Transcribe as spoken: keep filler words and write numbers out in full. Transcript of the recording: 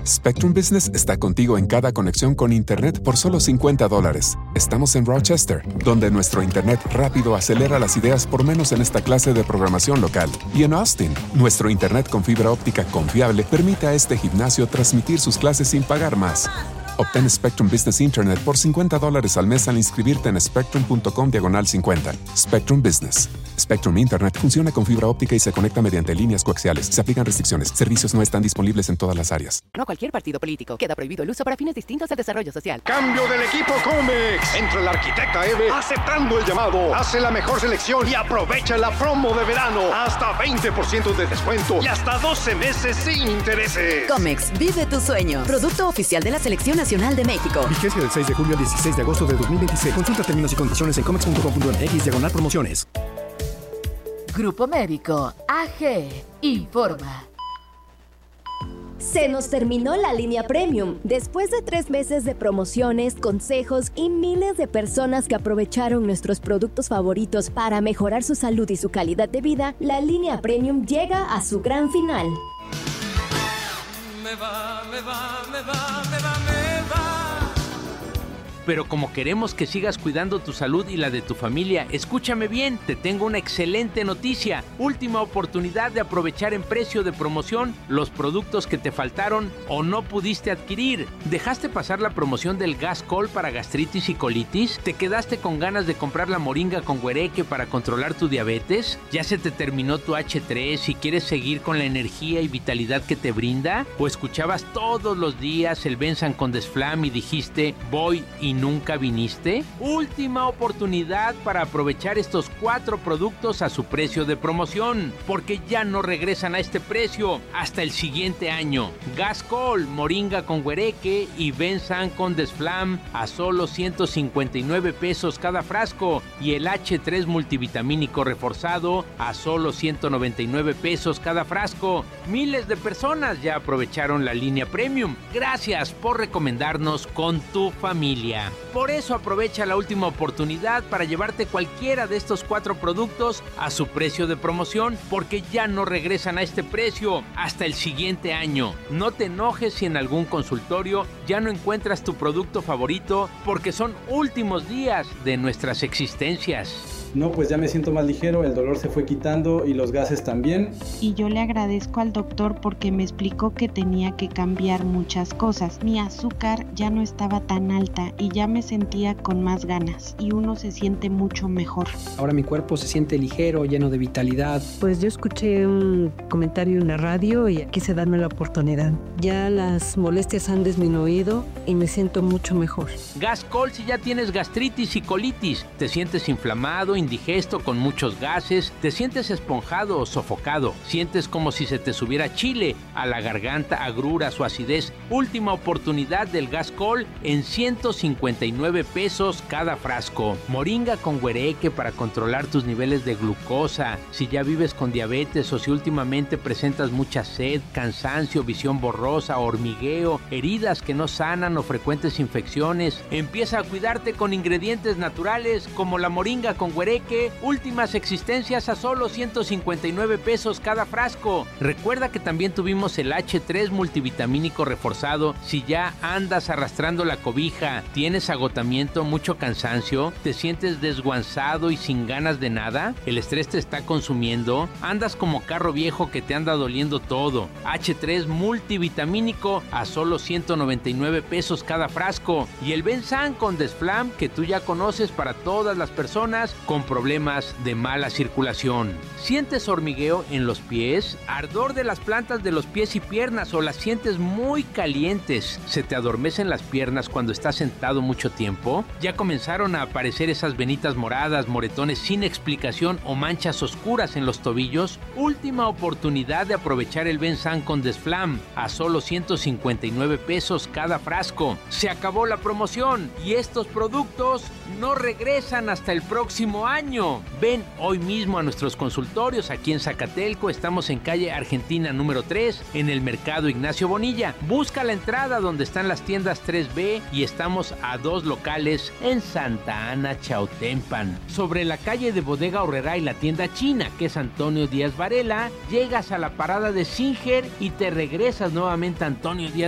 Spectrum Business está contigo en cada conexión con Internet por solo cincuenta dólares. Estamos en Rochester, donde nuestro Internet rápido acelera las ideas por menos en esta clase de programación local. Y en Austin, nuestro Internet con fibra óptica confiable permite a este gimnasio transmitir sus clases sin pagar más. Obtén Spectrum Business Internet por cincuenta dólares al mes al inscribirte en spectrum.com diagonal cincuenta. Spectrum Business. Spectrum Internet funciona con fibra óptica y se conecta mediante líneas coaxiales. Se aplican restricciones. Servicios no están disponibles en todas las áreas. No cualquier partido político. Queda prohibido el uso para fines distintos al desarrollo social. Cambio del equipo Comex. Entra la arquitecta Eve aceptando el llamado. Hace la mejor selección y aprovecha la promo de verano. Hasta veinte por ciento de descuento y hasta doce meses sin intereses. Comex, vive tu sueño. Producto oficial de la Selección Nacional de México. Vigencia del seis de julio al dieciséis de agosto de dos mil veintiséis. Consulta términos y condiciones en comex punto com punto m x diagonal promociones. Grupo Médico A G informa. Se nos terminó la línea Premium. Después de tres meses de promociones, consejos y miles de personas que aprovecharon nuestros productos favoritos para mejorar su salud y su calidad de vida, la línea Premium llega a su gran final. Me va, me va, me va, me va, me va. Pero como queremos que sigas cuidando tu salud y la de tu familia, escúchame bien, te tengo una excelente noticia. Última oportunidad de aprovechar en precio de promoción los productos que te faltaron o no pudiste adquirir. ¿Dejaste pasar la promoción del Gascol para gastritis y colitis? ¿Te quedaste con ganas de comprar la moringa con güereque para controlar tu diabetes? ¿Ya se te terminó tu hache tres y quieres seguir con la energía y vitalidad que te brinda? ¿O escuchabas todos los días el Benzan con Desflam y dijiste, voy y nunca viniste? Última oportunidad para aprovechar estos cuatro productos a su precio de promoción, porque ya no regresan a este precio hasta el siguiente año. Gascol, moringa con güereque y Benzan con Desflam a solo ciento cincuenta y nueve pesos cada frasco, y el hache tres multivitamínico reforzado a solo ciento noventa y nueve pesos cada frasco. Miles de personas ya aprovecharon la línea Premium. Gracias por recomendarnos con tu familia. Por eso aprovecha la última oportunidad para llevarte cualquiera de estos cuatro productos a su precio de promoción, porque ya no regresan a este precio hasta el siguiente año. No te enojes si en algún consultorio ya no encuentras tu producto favorito, porque son últimos días de nuestras existencias. No, pues ya me siento más ligero, el dolor se fue quitando y los gases también. Y yo le agradezco al doctor porque me explicó que tenía que cambiar muchas cosas. Mi azúcar ya no estaba tan alta y ya me sentía con más ganas y uno se siente mucho mejor. Ahora mi cuerpo se siente ligero, lleno de vitalidad. Pues yo escuché un comentario en la radio y quise darme la oportunidad. Ya las molestias han disminuido y me siento mucho mejor. Gascol si ya tienes gastritis y colitis, te sientes inflamado, indigesto con muchos gases, te sientes esponjado o sofocado, sientes como si se te subiera chile a la garganta, agruras o acidez. Última oportunidad del Gascol en ciento cincuenta y nueve pesos cada frasco. Moringa con güereque para controlar tus niveles de glucosa. Si ya vives con diabetes o si últimamente presentas mucha sed, cansancio, visión borrosa, hormigueo, heridas que no sanan o frecuentes infecciones, empieza a cuidarte con ingredientes naturales como la moringa con güereque. Últimas existencias a solo ciento cincuenta y nueve pesos cada frasco. Recuerda que también tuvimos el hache tres multivitamínico reforzado. Si ya andas arrastrando la cobija, tienes agotamiento, mucho cansancio, te sientes desguanzado y sin ganas de nada, el estrés te está consumiendo, andas como carro viejo que te anda doliendo todo. hache tres multivitamínico a solo ciento noventa y nueve pesos cada frasco. Y el Benzan con Desflam que tú ya conoces para todas las personas con problemas de mala circulación. ¿Sientes hormigueo en los pies? ¿Ardor de las plantas de los pies y piernas o las sientes muy calientes? ¿Se te adormecen las piernas cuando estás sentado mucho tiempo? ¿Ya comenzaron a aparecer esas venitas moradas, moretones sin explicación o manchas oscuras en los tobillos? Última oportunidad de aprovechar el Benzan con Desflam a solo ciento cincuenta y nueve pesos cada frasco. Se acabó la promoción y estos productos no regresan hasta el próximo año. Ven hoy mismo a nuestros consultorios aquí en Zacatelco. Estamos en calle Argentina número tres, en el Mercado Ignacio Bonilla. Busca la entrada donde están las tiendas tres B y estamos a dos locales en Santa Ana, Chautempan. Sobre la calle de Bodega Aurrerá y la tienda china, que es Antonio Díaz Varela, llegas a la parada de Singer y te regresas nuevamente a Antonio Díaz